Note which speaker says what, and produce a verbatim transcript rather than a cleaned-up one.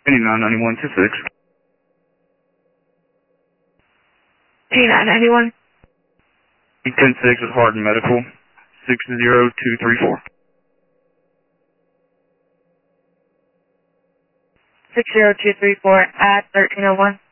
Speaker 1: eighty-nine ninety-one two six.
Speaker 2: eighty-nine ninety-one.
Speaker 1: ten six with Hardin Medical. six zero two three four.
Speaker 2: six zero two three four at thirteen oh one.